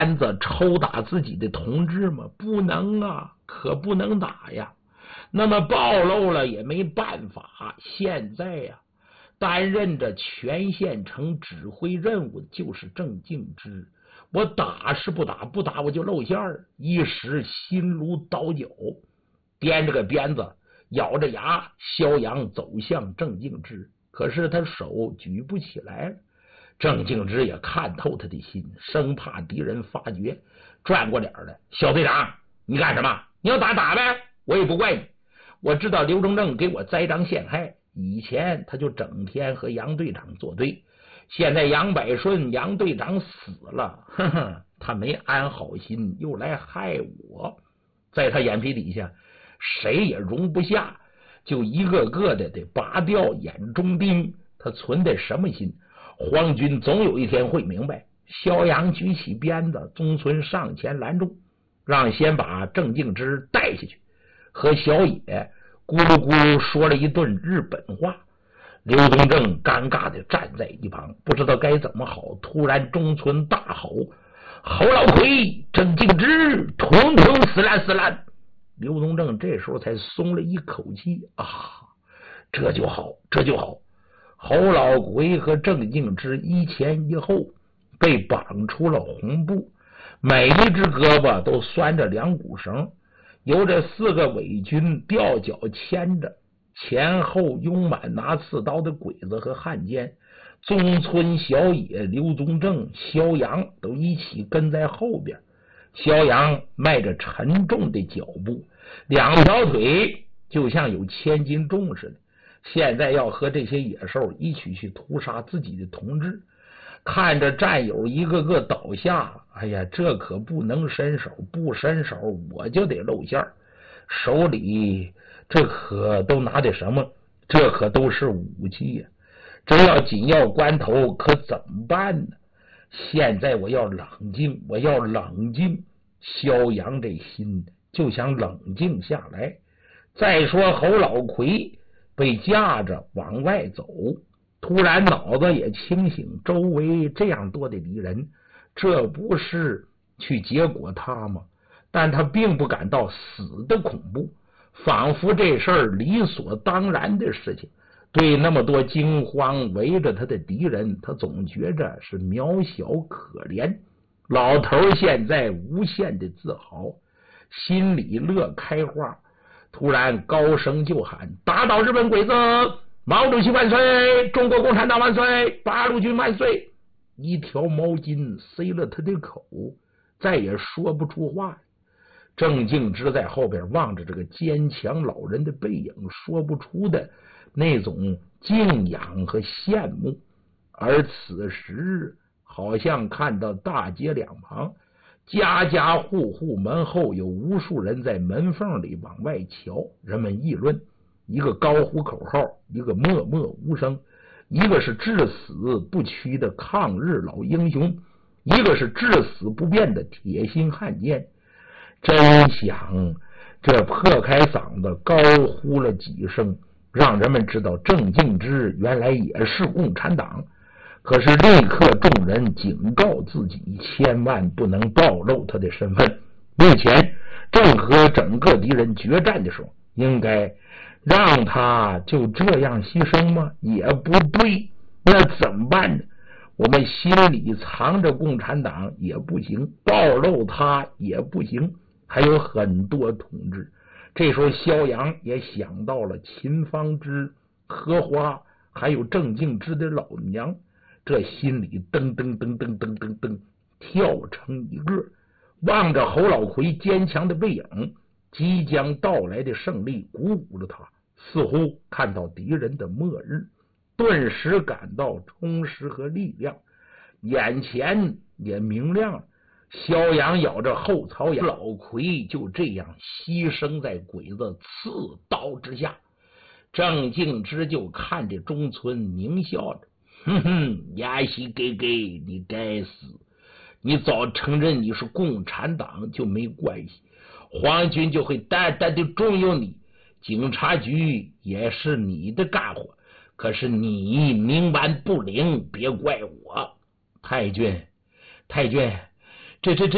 鞭子抽打自己的同志吗？不能啊，可不能打呀。那么暴露了也没办法。现在呀，担任着全县城指挥任务的就是郑敬之。我打是不打，不打我就露馅儿。一时心如刀绞，掂着个鞭子，咬着牙，萧阳走向郑敬之。可是他手举不起来了。郑敬之也看透他的心，生怕敌人发觉，转过脸来：“小队长，你干什么？你要打打呗，我也不怪你。我知道刘忠正给我栽赃陷害，以前他就整天和杨队长作对，现在杨百顺杨队长死了，呵呵，他没安好心，又来害我。在他眼皮底下，谁也容不下，就一个个的得拔掉眼中钉。他存的什么心？皇军总有一天会明白。”萧阳举起鞭子，宗村上前拦住，让先把郑敬之带下去，和小野咕噜咕噜说了一顿日本话。刘宗正尴尬的站在一旁，不知道该怎么好。突然中村大吼：“侯老魁、郑敬之，统统死烂死烂！”刘宗正这时候才松了一口气啊，这就好，这就好。侯老魁和郑敬之一前一后被绑出了红布，每一只胳膊都拴着2股绳，由这4个伪军吊脚牵着，前后拥满拿刺刀的鬼子和汉奸。宗村、小野、刘宗正、萧阳都一起跟在后边。萧阳迈着沉重的脚步，2条腿就像有1000斤重似的，现在要和这些野兽一起去屠杀自己的同志。看着战友一个个倒下，哎呀，这可不能伸手，不伸手我就得露馅儿。手里这可都拿的什么？这可都是武器呀！这要紧要关头可怎么办呢？现在我要冷静，我要冷静。萧阳这心就想冷静下来。再说侯老魁被架着往外走，突然脑子也清醒，周围这样多的敌人，这不是去结果他吗？但他并不感到死的恐怖，仿佛这事儿理所当然的事情。对那么多惊慌围着他的敌人，他总觉着是渺小可怜。老头现在无限的自豪，心里乐开花，突然高声就喊：“打倒日本鬼子！毛主席万岁！中国共产党万岁！八路军万岁！”一条毛巾塞了他的口，再也说不出话。郑敬之在后边望着这个坚强老人的背影，说不出的那种敬仰和羡慕。而此时好像看到大街两旁家家户户门后有无数人在门缝里往外瞧，人们议论，一个高呼口号，一个默默无声，一个是至死不屈的抗日老英雄，一个是至死不变的铁心汉奸。真想这破开嗓子高呼了几声，让人们知道郑敬之原来也是共产党。可是立刻众人警告自己，千万不能暴露他的身份。目前正和整个敌人决战的时候，应该让他就这样牺牲吗？也不对，那怎么办呢？我们心里藏着共产党也不行，暴露他也不行，还有很多同志。这时候萧阳也想到了秦方之、荷花，还有郑敬之的老娘，这心里噔噔噔噔噔噔噔跳成一个，望着侯老魁坚强的背影，即将到来的胜利鼓舞了他，似乎看到敌人的末日，顿时感到充实和力量，眼前也明亮了。萧阳咬着后槽牙，老魁就这样牺牲在鬼子刺刀之下。郑敬之就看着中村狞笑着，哼哼，牙西给给，你该死！你早承认你是共产党就没关系，皇军就会淡淡的重用你，警察局也是你的干活，可是你冥顽不灵，别怪我。太君，这